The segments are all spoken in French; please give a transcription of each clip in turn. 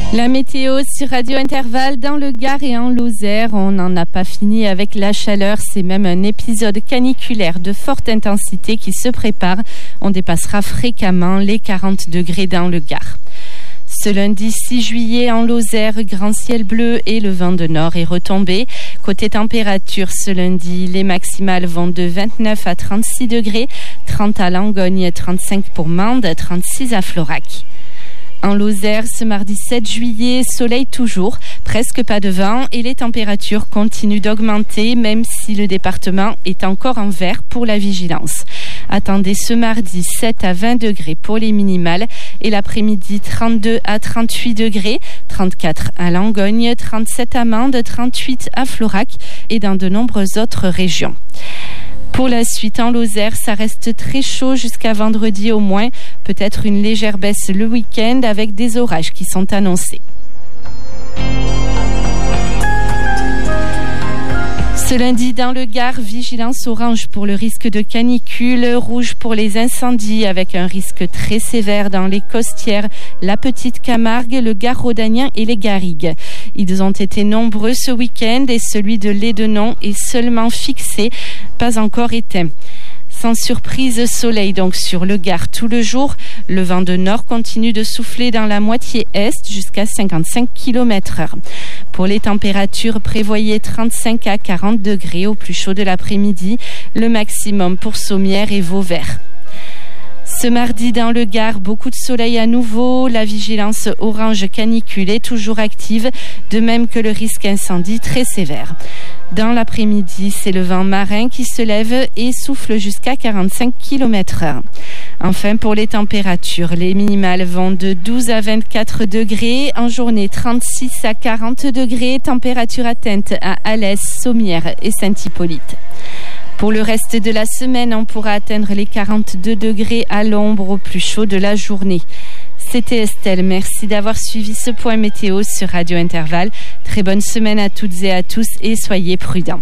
La météo sur Radio Intervalle dans le Gard et en Lozère. On n'en a pas fini avec la chaleur. C'est même un épisode caniculaire de forte intensité qui se prépare. On dépassera fréquemment les 40 degrés dans le Gard. Ce lundi 6 juillet en Lozère, grand ciel bleu et le vent de nord est retombé. Côté température, ce lundi, les maximales vont de 29 à 36 degrés, 30 à Langogne, 35 pour Mende, 36 à Florac. En Lozère, ce mardi 7 juillet, soleil toujours, presque pas de vent et les températures continuent d'augmenter même si le département est encore en vert pour la vigilance. Attendez ce mardi 7 à 20 degrés pour les minimales et l'après-midi 32 à 38 degrés, 34 à Langogne, 37 à Mende, 38 à Florac et dans de nombreuses autres régions. Pour la suite, en Lozère, ça reste très chaud jusqu'à vendredi au moins. Peut-être une légère baisse le week-end avec des orages qui sont annoncés. Ce lundi, dans le Gard, vigilance orange pour le risque de canicule, rouge pour les incendies avec un risque très sévère dans les Costières, la Petite Camargue, le Gard rhodanien et les Garrigues. Ils ont été nombreux ce week-end et celui de Lédenon est seulement fixé, pas encore éteint. Sans surprise, soleil donc sur le Gard tout le jour. Le vent de nord continue de souffler dans la moitié est jusqu'à 55 km/h. Pour les températures, prévoyez 35 à 40 degrés au plus chaud de l'après-midi. Le maximum pour Sommières et Vauvert. Ce mardi dans le Gard, beaucoup de soleil à nouveau. La vigilance orange canicule est toujours active, de même que le risque incendie très sévère. Dans l'après-midi, c'est le vent marin qui se lève et souffle jusqu'à 45 km/h. Enfin, pour les températures, les minimales vont de 12 à 24 degrés. En journée, 36 à 40 degrés. Température atteinte à Alès, Sommières et Saint-Hippolyte. Pour le reste de la semaine, on pourra atteindre les 42 degrés à l'ombre au plus chaud de la journée. C'était Estelle, merci d'avoir suivi ce point météo sur Radio Intervalle. Très bonne semaine à toutes et à tous et soyez prudents.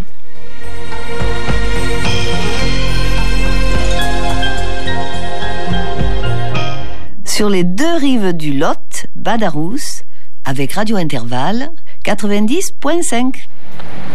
Sur les deux rives du Lot, Badarousse, avec Radio Intervalle 90.5.